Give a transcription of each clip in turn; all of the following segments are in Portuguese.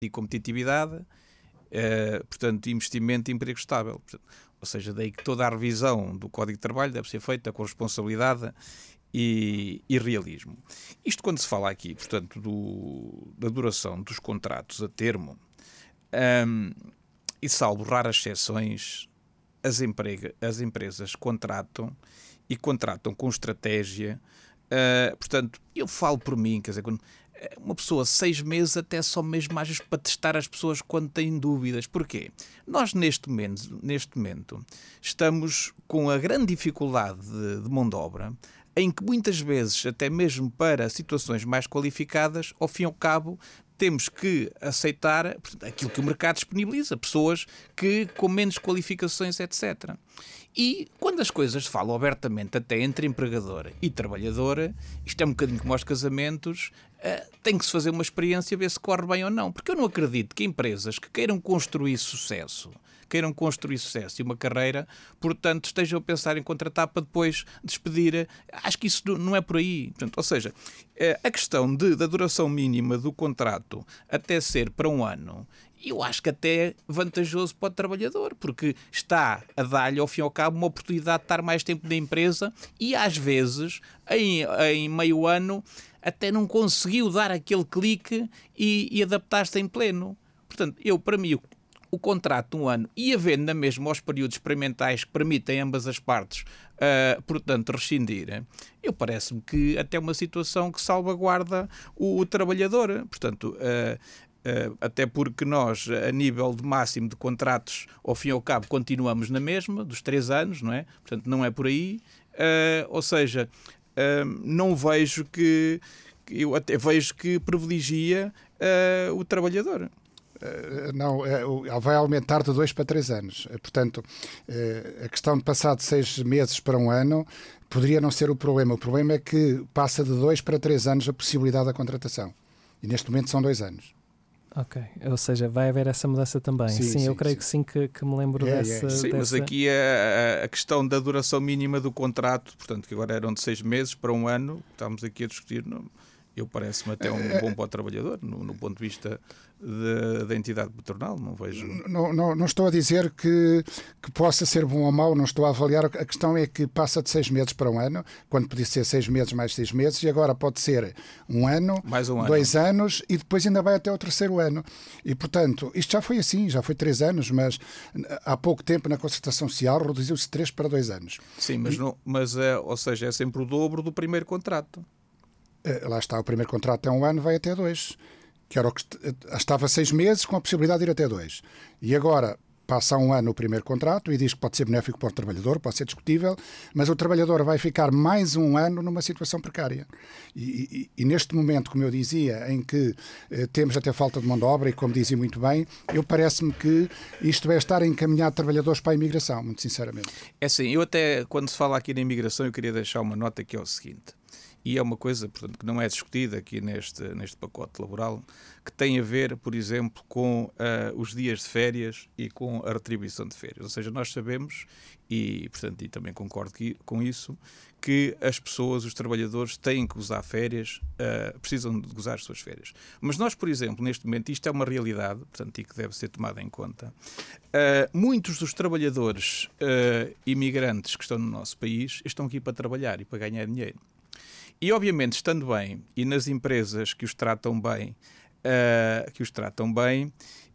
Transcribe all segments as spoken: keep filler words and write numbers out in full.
e competitividade, uh, portanto, investimento e emprego estável. Portanto, ou seja, daí que toda a revisão do Código de Trabalho deve ser feita com responsabilidade e, e realismo. Isto quando se fala aqui, portanto, do, da duração dos contratos a termo, um, e salvo raras exceções, as, emprega, as empresas contratam e contratam com estratégia. Uh, portanto, eu falo por mim, quer dizer, quando uma pessoa, seis meses até só mesmo mais para testar as pessoas quando têm dúvidas. Porquê? Nós neste momento, neste momento estamos com a grande dificuldade de, de mão de obra, em que muitas vezes, até mesmo para situações mais qualificadas, ao fim e ao cabo, temos que aceitar portanto, aquilo que o mercado disponibiliza, pessoas que com menos qualificações, etcétera. E quando as coisas falam abertamente até entre empregadora e trabalhadora, isto é um bocadinho como aos casamentos, uh, tem que se fazer uma experiência, ver se corre bem ou não. Porque eu não acredito que empresas que queiram construir sucesso, queiram construir sucesso e uma carreira, portanto, estejam a pensar em contratar para depois despedir. Acho que isso não é por aí. Portanto, ou seja, a questão de, da duração mínima do contrato até ser para um ano, eu acho que até é vantajoso para o trabalhador, porque está a dar-lhe, ao fim e ao cabo, uma oportunidade de estar mais tempo na empresa e, às vezes, em, em meio ano, até não conseguiu dar aquele clique e, e adaptar-se em pleno. Portanto, eu, para mim, o, o contrato de um ano e havendo na mesma os períodos experimentais que permitem ambas as partes, uh, portanto, rescindir, eu parece-me que até é uma situação que salvaguarda o, o trabalhador. Portanto, uh, Uh, até porque nós, a nível de máximo de contratos, ao fim e ao cabo, continuamos na mesma, dos três anos, não é? Portanto, não é por aí. Uh, ou seja, uh, não vejo que, que... Eu até vejo que privilegia uh, o trabalhador. Uh, não, uh, vai aumentar de dois para três anos. Uh, portanto, uh, a questão de passar de seis meses para um ano poderia não ser o problema. O problema é que passa de dois para três anos a possibilidade da contratação. E neste momento são dois anos. Ok, ou seja, vai haver essa mudança também. Sim, sim, sim eu creio sim. que sim, que, que me lembro é, dessa... É. Sim, dessa... mas aqui a, a questão da duração mínima do contrato, portanto, que agora eram de seis meses para um ano, estamos aqui a discutir, não, eu parece-me até um bom para o trabalhador, no, no ponto de vista de, da entidade patronal, não vejo... Não, não, não estou a dizer que, que possa ser bom ou mau, não estou a avaliar, a questão é que passa de seis meses para um ano, quando podia ser seis meses mais seis meses, e agora pode ser um ano, mais um dois ano. anos, e depois ainda vai até o terceiro ano. E, portanto, isto já foi assim, já foi três anos, mas há pouco tempo na concertação social reduziu-se três para dois anos. Sim, mas, e, não, mas é, ou seja, é sempre o dobro do primeiro contrato. Lá está, o primeiro contrato é um ano, vai até dois. Que era o que estava seis meses com a possibilidade de ir até dois. E agora passa um ano o primeiro contrato e diz que pode ser benéfico para o trabalhador, pode ser discutível, mas o trabalhador vai ficar mais um ano numa situação precária. E, e, e neste momento, como eu dizia, em que eh, temos até falta de mão de obra e, como dizia muito bem, eu parece-me que isto vai estar a encaminhar trabalhadores para a imigração, muito sinceramente. É assim, eu até, quando se fala aqui na imigração, eu queria deixar uma nota que é o seguinte. E é uma coisa, portanto, que não é discutida aqui neste, neste pacote laboral, que tem a ver, por exemplo, com uh, os dias de férias e com a retribuição de férias. Ou seja, nós sabemos, e, portanto, e também concordo que, com isso, que as pessoas, os trabalhadores, têm que gozar férias, uh, precisam de gozar as suas férias. Mas nós, por exemplo, neste momento, isto é uma realidade, portanto, e que deve ser tomada em conta, uh, muitos dos trabalhadores uh, imigrantes que estão no nosso país estão aqui para trabalhar e para ganhar dinheiro. E, obviamente, estando bem, e nas empresas que os tratam bem, uh, que os tratam bem,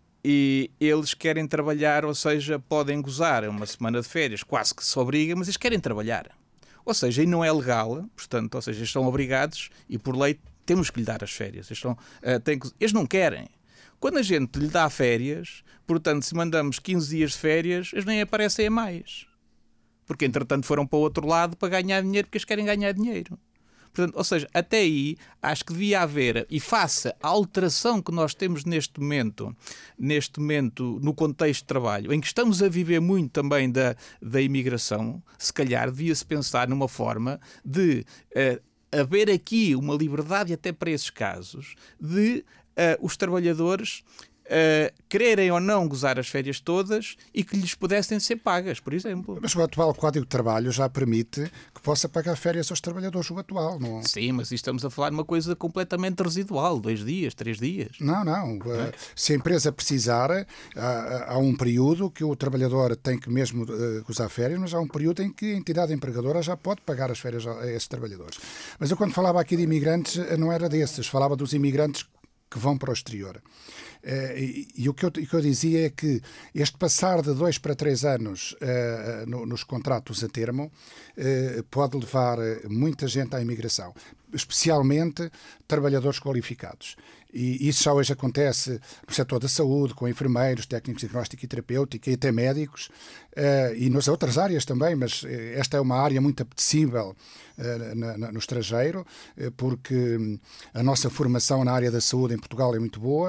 e eles querem trabalhar, ou seja, podem gozar uma semana de férias, quase que se obriga, mas eles querem trabalhar. Ou seja, e não é legal, portanto, ou seja, eles estão obrigados, e por lei temos que lhe dar as férias. Eles, estão, uh, têm que, eles não querem. Quando a gente lhe dá férias, portanto, se mandamos quinze dias de férias, eles nem aparecem a mais. Porque, entretanto, foram para o outro lado para ganhar dinheiro, porque eles querem ganhar dinheiro. Portanto, ou seja, até aí acho que devia haver, e face à alteração que nós temos neste momento, neste momento no contexto de trabalho, em que estamos a viver muito também da, da imigração, se calhar devia-se pensar numa forma de uh, haver aqui uma liberdade até para esses casos, de uh, os trabalhadores uh, quererem ou não gozar as férias todas e que lhes pudessem ser pagas, por exemplo. Mas o atual Código de Trabalho já permite que possa pagar férias aos trabalhadores, o atual, não? Sim, mas estamos a falar de uma coisa completamente residual, dois dias, três dias. Não, não. não é? Se a empresa precisar, há, há um período que o trabalhador tem que mesmo uh, gozar férias, mas há um período em que a entidade empregadora já pode pagar as férias a esses trabalhadores. Mas eu, quando falava aqui de imigrantes, não era desses, falava dos imigrantes que vão para o exterior. Uh, e, e o que eu, que eu dizia é que este passar de dois para três anos uh, no, nos contratos a termo uh, pode levar muita gente à imigração, especialmente trabalhadores qualificados. E isso já hoje acontece no setor da saúde, com enfermeiros, técnicos de diagnóstico e terapêutica e até médicos, uh, e nas outras áreas também, mas esta é uma área muito apetecível uh, na, na, no estrangeiro, uh, porque a nossa formação na área da saúde em Portugal é muito boa,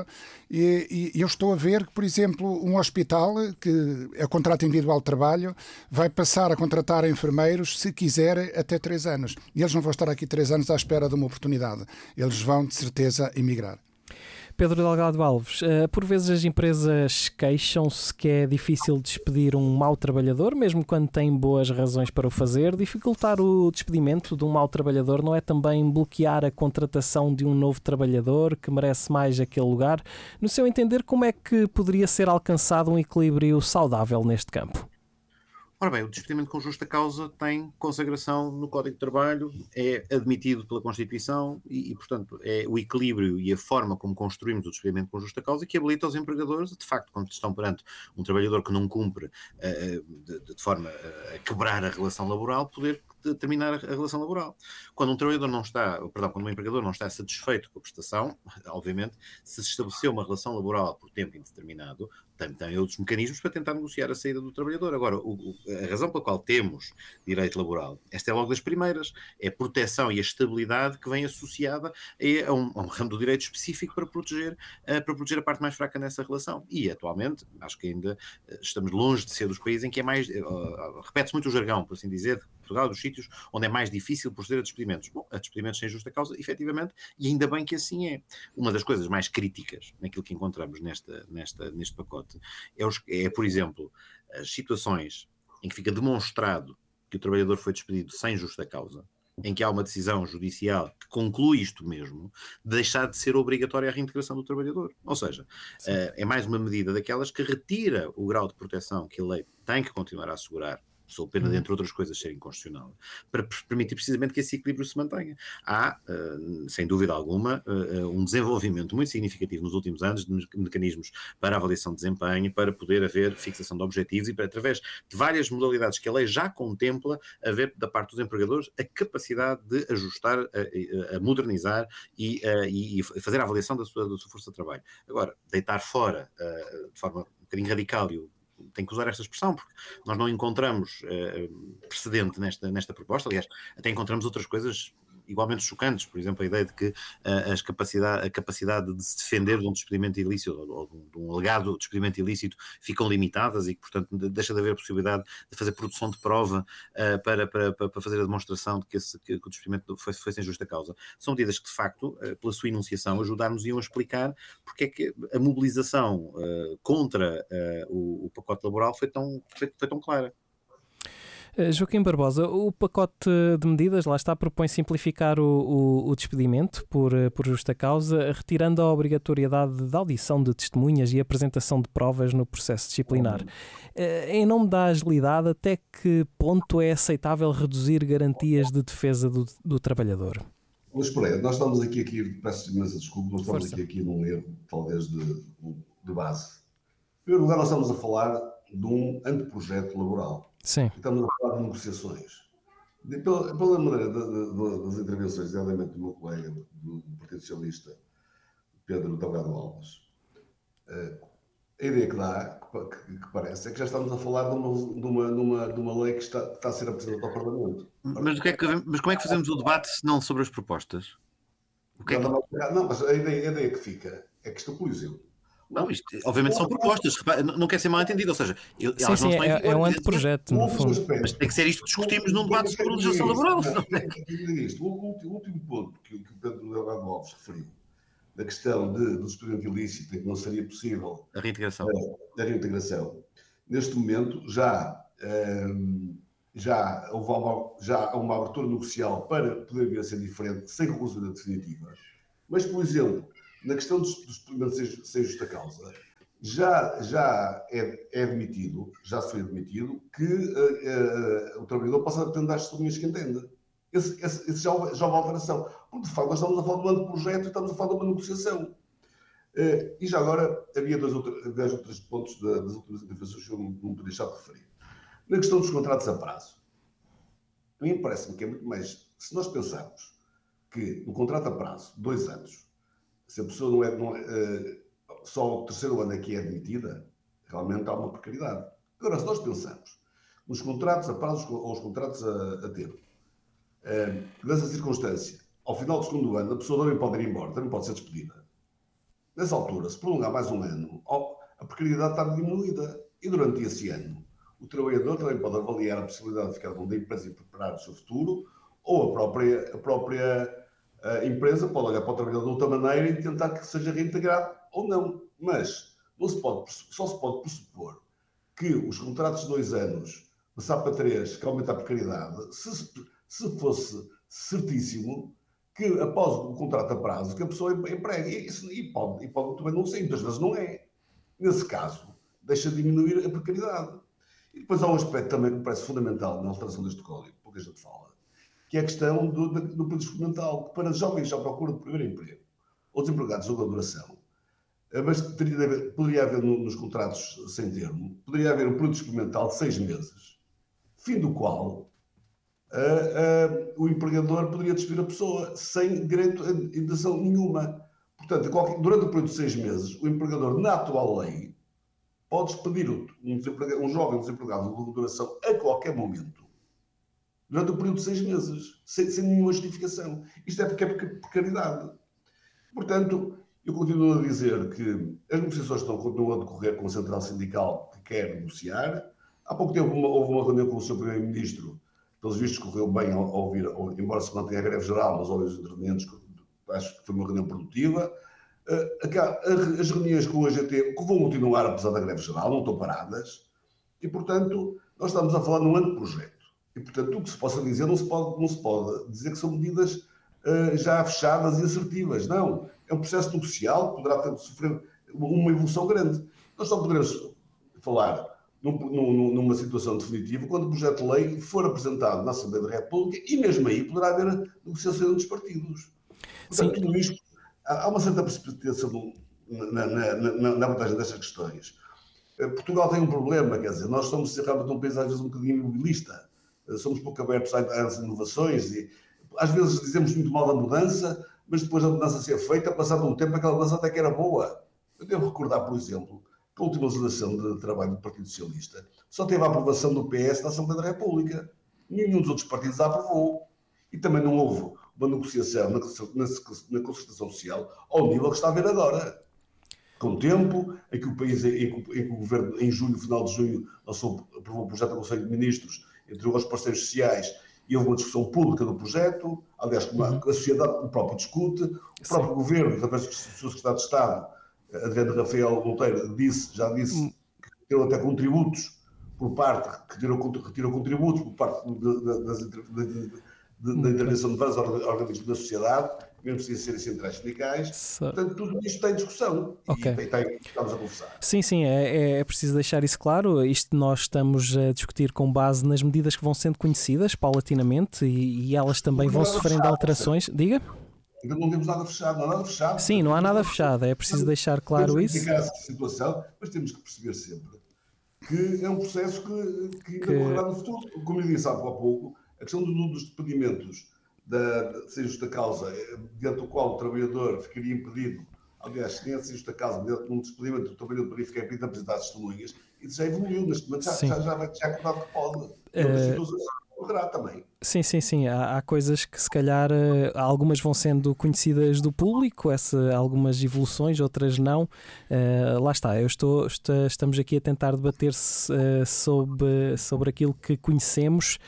e, e eu estou a ver que, por exemplo, um hospital que é contrato individual de trabalho vai passar a contratar enfermeiros, se quiser, até três anos. E eles não vão estar aqui três anos à espera de uma oportunidade. Eles vão, de certeza, emigrar. Pedro Delgado Alves, por vezes as empresas queixam-se que é difícil despedir um mau trabalhador, mesmo quando têm boas razões para o fazer. Dificultar o despedimento de um mau trabalhador não é também bloquear a contratação de um novo trabalhador que merece mais aquele lugar? No seu entender, como é que poderia ser alcançado um equilíbrio saudável neste campo? Ora bem, o despedimento com justa causa tem consagração no Código de Trabalho, é admitido pela Constituição e, e, portanto, é o equilíbrio e a forma como construímos o despedimento com justa causa que habilita os empregadores, de facto, quando estão perante um trabalhador que não cumpre uh, de, de forma a quebrar a relação laboral, poder terminar a relação laboral. Quando um trabalhador não está, perdão, quando um empregador não está satisfeito com a prestação, obviamente, se se estabeleceu uma relação laboral por tempo indeterminado, tem, tem outros mecanismos para tentar negociar a saída do trabalhador. Agora, o, o, a razão pela qual temos direito laboral, esta é logo das primeiras, é a proteção e a estabilidade que vem associada a um, a um ramo do direito específico para proteger, uh, para proteger a parte mais fraca nessa relação. E, atualmente, acho que ainda uh, estamos longe de ser dos países em que é mais, uh, repete-se muito o jargão, por assim dizer, Portugal, dos sítios onde é mais difícil proceder a despedimentos. Bom, a despedimentos sem justa causa, efetivamente, e ainda bem que assim é. Uma das coisas mais críticas naquilo que encontramos nesta, nesta, neste pacote é, os, é, por exemplo, as situações em que fica demonstrado que o trabalhador foi despedido sem justa causa, em que há uma decisão judicial que conclui isto mesmo, deixar de ser obrigatória a reintegração do trabalhador. Ou seja, uh, é mais uma medida daquelas que retira o grau de proteção que a lei tem que continuar a assegurar, sob pena de, entre outras coisas, ser inconstitucional, para permitir precisamente que esse equilíbrio se mantenha. Há, uh, sem dúvida alguma, uh, um desenvolvimento muito significativo nos últimos anos de mecanismos para avaliação de desempenho, para poder haver fixação de objetivos e para, através de várias modalidades que a lei já contempla, haver da parte dos empregadores a capacidade de ajustar, a, a modernizar e, a, e fazer a avaliação da sua, da sua força de trabalho. Agora, deitar fora, uh, de forma um bocadinho radical, e o tenho que usar esta expressão porque nós não encontramos uh, precedente nesta, nesta proposta, aliás, até encontramos outras coisas igualmente chocantes, por exemplo, a ideia de que uh, as capacidade, a capacidade de se defender de um despedimento ilícito ou, ou de um alegado despedimento ilícito ficam limitadas e que, portanto, deixa de haver a possibilidade de fazer produção de prova uh, para, para, para fazer a demonstração de que, esse, que o despedimento foi, foi sem justa causa. São medidas que, de facto, uh, pela sua enunciação, ajudaram-nos a explicar porque é que a mobilização uh, contra uh, o, o pacote laboral foi tão, foi, foi tão clara. Joaquim Barbosa, o pacote de medidas, lá está, propõe simplificar o, o, o despedimento por, por justa causa, retirando a obrigatoriedade de audição de testemunhas e apresentação de provas no processo disciplinar. Em nome da agilidade, até que ponto é aceitável reduzir garantias de defesa do, do trabalhador? Mas por aí, nós estamos aqui, aqui peço imensa desculpa, nós estamos aqui, aqui num erro, talvez, de, de base. Em primeiro lugar, nós estamos a falar de um anteprojeto laboral. Sim. Estamos a falar de negociações. De, pela, pela maneira de, de, de, das intervenções, exatamente do meu colega do Partido Socialista, Pedro Delgado Alves, uh, a ideia que dá, que, que, que parece, é que já estamos a falar de uma, de uma, de uma, de uma lei que está, que está a ser apresentada ao Parlamento. Mas, que é que, mas como é que fazemos o debate se não sobre as propostas? O que é que... Não, não, não, mas a ideia, a ideia que fica é que isto, por exemplo, Não, isto, obviamente são propostas, não quer ser mal entendido, ou seja, sim, elas sim, não é, é um anteprojeto, no fundo. Mas tem que ser isto que discutimos num debate sobre legislação laboral. O último ponto que o Pedro Delgado Alves referiu, da questão de, do despedimento ilícito, em que não seria possível a reintegração. A, a reintegração. Neste momento, já, um, já, houve uma, já há uma abertura negocial para poder vir a ser diferente, sem conclusão definitiva. Mas, por exemplo, na questão dos despedimentos sem, sem justa causa, já, já é, é admitido, já se foi admitido, que uh, uh, o trabalhador possa atender às testemunhas que entenda. Esse, esse, esse já, já houve alteração. Porque, de facto, nós estamos a falar de um anteprojeto e estamos a falar de uma negociação. Uh, e já agora, havia dois, outro, dois ou três pontos das últimas intervenções que eu não, não podia deixar de referir. Na questão dos contratos a prazo, a mim parece-me que é muito mais... Se nós pensarmos que no contrato a prazo, dois anos, se a pessoa não é... Não é uh, só o terceiro ano é que é admitida, realmente há uma precariedade. Agora, se nós pensarmos nos contratos a prazo ou os contratos a, a tempo, uh, nessa circunstância, ao final do segundo ano, a pessoa também pode ir embora, também pode ser despedida. Nessa altura, se prolongar mais um ano, a precariedade está diminuída. E durante esse ano, o trabalhador também pode avaliar a possibilidade de ficar dentro da empresa e preparar o seu futuro, ou a própria, a própria a empresa pode olhar para o trabalhador de outra maneira e tentar que seja reintegrado ou não. Mas não se pode, só se pode pressupor que os contratos de dois anos, passar para três, que aumenta a precariedade, se, se fosse certíssimo que após o contrato a prazo, que a pessoa empregue. E, isso, e, pode, e pode também não ser, muitas vezes não é. Nesse caso, deixa de diminuir a precariedade. E depois há um aspecto também que me parece fundamental na alteração deste código, pouca gente fala, que é a questão do, do, do período experimental, que para jovens já procuram de primeiro emprego, ou desempregados de longa duração, mas teria de haver, poderia haver nos contratos sem termo, poderia haver um período experimental de seis meses, fim do qual uh, uh, o empregador poderia despedir a pessoa sem direito a indenização nenhuma. Portanto, qualquer, durante o período de seis meses, o empregador, na atual lei, pode despedir um, um jovem desempregado de longa duração a qualquer momento, durante o período de seis meses, sem, sem nenhuma justificação. Isto é porque é precariedade. Portanto, eu continuo a dizer que as negociações estão, continuam a decorrer com a Central Sindical que quer negociar. Há pouco tempo uma, houve uma reunião com o seu Primeiro-Ministro, pelos vistos correu bem ao, ao ouvir, ao, embora se mantenha a greve geral, mas houve os intervenientes, acho que foi uma reunião produtiva. Uh, as reuniões com o A G T que vão continuar apesar da greve geral, não estão paradas, e portanto nós estamos a falar num anteprojeto. E, portanto, tudo que se possa dizer, não se pode, não se pode dizer que são medidas uh, já fechadas e assertivas. Não. É um processo negocial que poderá ter, sofrer uma evolução grande. Nós só poderemos falar num, num, numa situação definitiva quando o projeto de lei for apresentado na Assembleia da República e mesmo aí poderá haver negociação entre os partidos. Portanto, Sim. tudo isto, há uma certa precipitação na, na, na, na abordagem destas questões. Uh, Portugal tem um problema, quer dizer, nós somos realmente um país às vezes um bocadinho imobilista. Somos pouco abertos às inovações e às vezes dizemos muito mal da mudança, mas depois da mudança ser feita, passado um tempo, aquela mudança até que era boa. Eu devo recordar, por exemplo, que a última legislação de trabalho do Partido Socialista só teve a aprovação do P S na Assembleia da República. Nenhum dos outros partidos a aprovou. E também não houve uma negociação na, na, na concertação social ao nível que está a haver agora. Com o tempo, em que o país, em que, em que o Governo, em junho, final de junho, lançou, aprovou um projeto do Conselho de Ministros, entre os parceiros sociais, e houve uma discussão pública do projeto, aliás, como a, a sociedade o próprio discute, o próprio Sim. Governo, através do seu Secretário de Estado, Adriano Rafael Monteiro, disse, já disse que retirou até contributos por parte, que retirou, retirou contributos por parte de, de, das, de, de, de, da intervenção de vários organismos da sociedade, mesmo sem serem centrais sindicais. So... Portanto, tudo isto está em discussão okay. e está, estamos a conversar. Sim, sim, é, é preciso deixar isso claro. Isto nós estamos a discutir com base nas medidas que vão sendo conhecidas paulatinamente e, e elas também vão sofrendo fechado, alterações. Certo? Diga? Ainda não temos nada fechado, não há nada fechado. Sim, não há nada fechado, é preciso deixar claro temos isso. Temos que essa situação, mas temos que perceber sempre que é um processo que, que ainda que... correrá no futuro. Como eu disse há pouco, a questão dos despedimentos da, sem justa causa, mediante o qual o trabalhador ficaria impedido, aliás, sem essa justa causa, mediante um despedimento, o trabalhador poderia ficar impedido de apresentar testemunhas, isso já evoluiu, neste momento já, já, já, já é acordado que pode. E outras situações correrá também. Sim, sim, sim. Há, há coisas que se calhar algumas vão sendo conhecidas do público, essa, algumas evoluções, outras não. Uh, lá está, eu estou, está, estamos aqui a tentar debater-se uh, sobre, sobre aquilo que conhecemos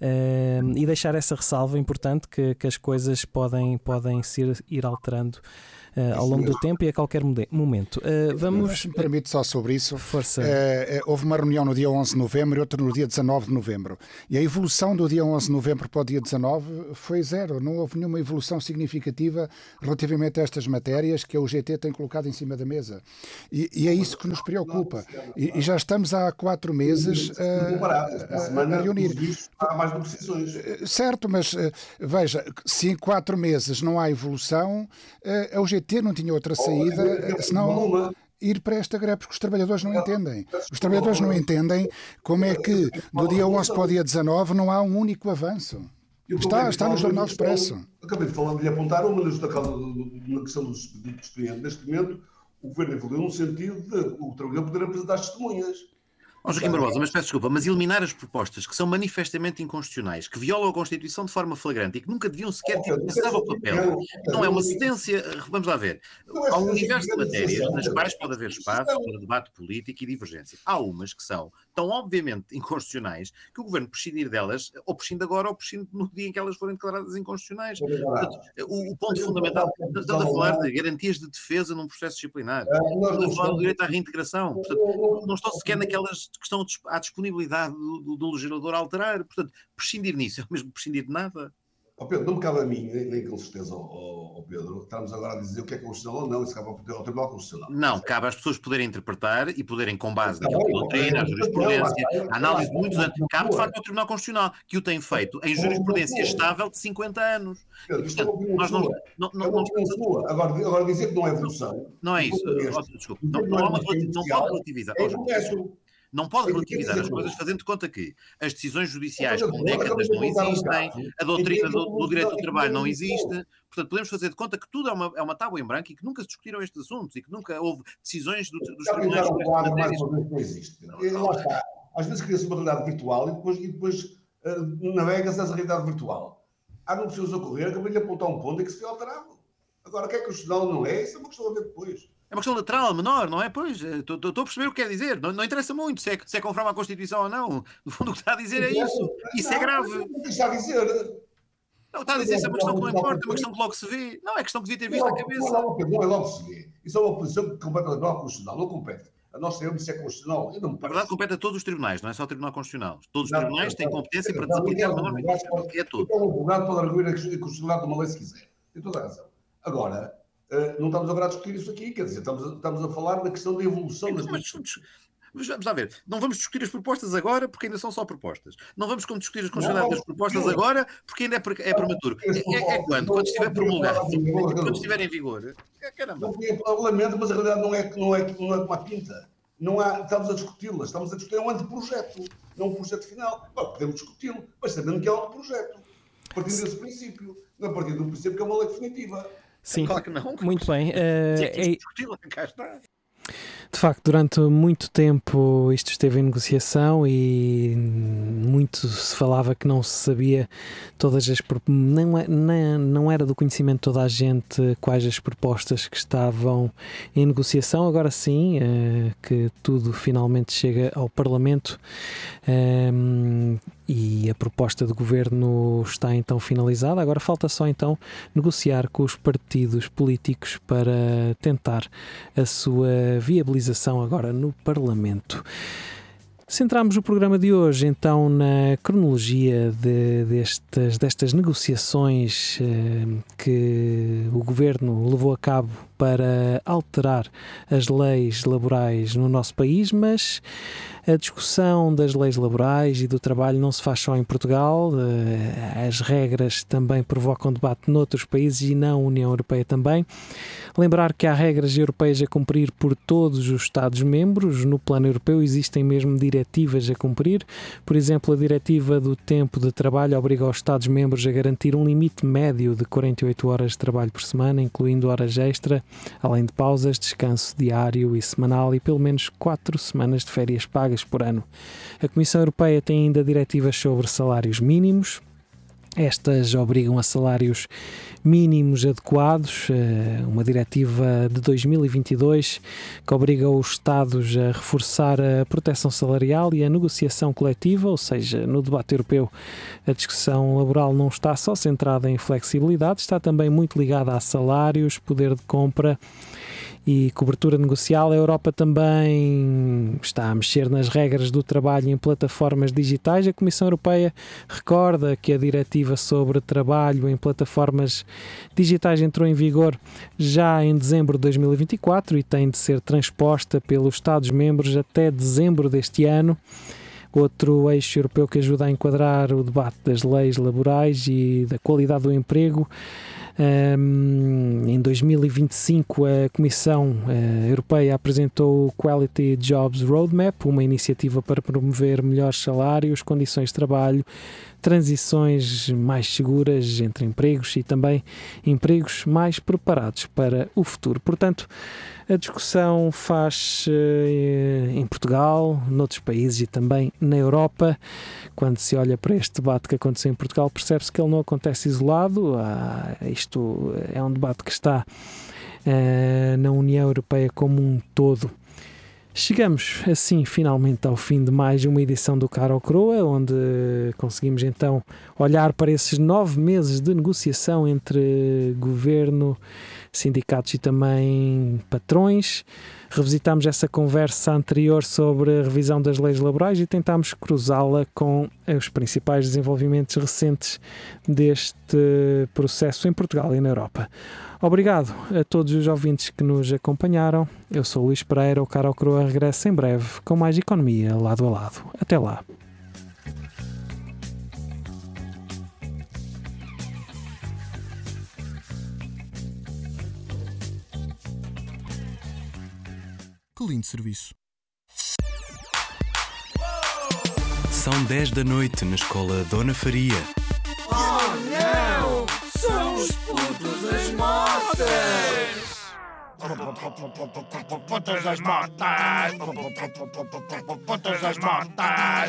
uh, e deixar essa ressalva importante que, que as coisas podem, podem ser, ir alterando Uh, ao longo do tempo e a qualquer momento. Uh, vamos... Se me permite só sobre isso, Força. Uh, uh, houve uma reunião no dia onze de novembro e outra no dia dezanove de novembro. E a evolução do dia onze de novembro para o dia dezanove foi zero. Não houve nenhuma evolução significativa relativamente a estas matérias que a U G T tem colocado em cima da mesa. E, e é isso que nos preocupa. E, e já estamos há quatro meses uh, a, a reunir. Há mais negociações. Certo, mas uh, veja, se em quatro meses não há evolução, uh, a U G T não tinha outra saída, senão ir para esta greve, porque os trabalhadores não entendem. Os trabalhadores não entendem como é que do dia onze para o dia dezanove não há um único avanço. Está, está no Jornal Expresso. Acabei de falar de lhe apontar uma na questão dos expedientes. Neste momento, o Governo evoluiu no sentido de o trabalhador poder apresentar testemunhas. Oh, Joaquim Barbosa, mas peço desculpa, mas eliminar as propostas que são manifestamente inconstitucionais, que violam a Constituição de forma flagrante e que nunca deviam sequer ter passado ao papel, não é uma cedência, vamos lá ver, há um universo de matérias nas quais pode haver espaço para debate político e divergência. Há umas que são tão obviamente inconstitucionais que o Governo prescindir delas, ou prescinde agora ou prescinde no dia em que elas forem declaradas inconstitucionais. Portanto, o, o ponto fundamental, estamos a falar de garantias de defesa num processo disciplinar, estamos a falar do direito à reintegração, portanto, não estou sequer naquelas que estão à disponibilidade do, do, do legislador a alterar. Portanto, prescindir nisso é o mesmo prescindir de nada. Oh Pedro, não me cabe a mim, nem, nem com certeza ao, ao Pedro, estamos agora a dizer o que é constitucional ou não, isso cabe ao Tribunal Constitucional. Não, cabe às pessoas poderem interpretar e poderem, com base naquilo que a doutrina, a jurisprudência, a análise de muitos anos, cabe de facto ao Tribunal Constitucional, que o tem feito em jurisprudência estável de cinquenta anos. Pedro, isto é uma opinião sua. Agora, agora dizer que não é evolução. Não é isso. Desculpe. Não, não, não, não pode relativizar. Não pode relativizar as coisas fazendo de conta que as decisões judiciais com décadas não existem, a doutrina do, do direito do trabalho não existe, portanto podemos fazer de conta que tudo é uma, é uma tábua em branco e que nunca se discutiram estes assuntos e que nunca houve decisões do, dos tribunais sobre estas matérias. Não existe. Lá está. Às vezes cria-se uma realidade virtual e depois, e depois uh, navega-se nessa realidade virtual. Há negociações a ocorrer, acabei de apontar um ponto em que se foi alterado. Agora, o que é que o constitucional não é? Isso é uma questão a ver depois. É uma questão lateral, menor, não é? Pois, estou a perceber o que quer dizer. Não, não interessa muito se é, se é conforme à Constituição ou não. No fundo, o que está a dizer é isso. Isso é grave. O que está a dizer? Não, está a dizer isso é uma questão que não importa, é uma questão que logo se vê. Não, é questão que devia ter visto a cabeça. Não, não, não é logo se vê. Isso é uma posição que compete ao Tribunal Constitucional. Não compete. A nós sabemos se é constitucional. Eu não me Na verdade, compete a todos os tribunais, não é só o Tribunal Constitucional. Todos os tribunais têm competência para desaplicar uma norma que é tudo. O advogado pode arguir a constitucionalidade de uma lei se quiser. Tem toda a razão. Agora, Uh, não estamos agora a discutir isso aqui, quer dizer, estamos a, estamos a falar da questão da evolução das mas, mas vamos lá ver, não vamos discutir as propostas agora porque ainda são só propostas. Não vamos discutir as constitucionalidades das propostas agora porque ainda é, é prematuro. É, é, é quando? Quando estiver promulgado. Quando estiver em vigor. Caramba. Não, lamento, mas a realidade não é, não é, não é como a pinta. Não há, estamos a discuti-la, estamos a discutir um anteprojeto, não um projeto final. Bom, podemos discuti-lo, mas sabendo que é um anteprojeto. A partir desse princípio, não a partir do princípio que é uma lei definitiva. Sim, claro que não. Muito bem. Uh, é... De facto, durante muito tempo isto esteve em negociação e muito se falava que não se sabia todas as não, não, não era do conhecimento de toda a gente quais as propostas que estavam em negociação. Agora sim, uh, que tudo finalmente chega ao Parlamento. Um, e a proposta do governo está então finalizada. Agora falta só então negociar com os partidos políticos para tentar a sua viabilização agora no Parlamento. Centramos o programa de hoje então na cronologia de, destas, destas negociações eh, que o governo levou a cabo para alterar as leis laborais no nosso país, mas a discussão das leis laborais e do trabalho não se faz só em Portugal. As regras também provocam debate noutros países e na União Europeia também. Lembrar que há regras europeias a cumprir por todos os Estados-membros. No plano europeu existem mesmo diretivas a cumprir. Por exemplo, a diretiva do tempo de trabalho obriga os Estados-membros a garantir um limite médio de quarenta e oito horas de trabalho por semana, incluindo horas extra, além de pausas, descanso diário e semanal e pelo menos quatro semanas de férias pagas por ano. A Comissão Europeia tem ainda diretivas sobre salários mínimos. Estas obrigam a salários mínimos adequados, uma diretiva de dois mil e vinte e dois que obriga os Estados a reforçar a proteção salarial e a negociação coletiva, ou seja, no debate europeu a discussão laboral não está só centrada em flexibilidade, está também muito ligada a salários, poder de compra e cobertura negocial. A Europa também está a mexer nas regras do trabalho em plataformas digitais. A Comissão Europeia recorda que a diretiva sobre trabalho em plataformas digitais entrou em vigor já em dezembro de dois mil e vinte e quatro e tem de ser transposta pelos Estados-membros até dezembro deste ano. Outro eixo europeu que ajuda a enquadrar o debate das leis laborais e da qualidade do emprego. Um, em dois mil e vinte e cinco, a Comissão uh, Europeia apresentou o Quality Jobs Roadmap, uma iniciativa para promover melhores salários, condições de trabalho, transições mais seguras entre empregos e também empregos mais preparados para o futuro. Portanto, a discussão faz uh, em Portugal, noutros países e também na Europa. Quando se olha para este debate que aconteceu em Portugal, percebe-se que ele não acontece isolado. Ah, isto é um debate que está uh, na União Europeia como um todo. Chegamos assim finalmente ao fim de mais uma edição do Cara ou Croa, onde conseguimos então olhar para esses nove meses de negociação entre governo, sindicatos e também patrões. Revisitámos essa conversa anterior sobre a revisão das leis laborais e tentámos cruzá-la com os principais desenvolvimentos recentes deste processo em Portugal e na Europa. Obrigado a todos os ouvintes que nos acompanharam. Eu sou o Luís Pereira, o Cara ou Croa regressa em breve com mais economia lado a lado. Até lá. Que lindo serviço. São dez da noite na escola Dona Faria. Oh não! São os putos das motas! Putos das motas! Putos das motas!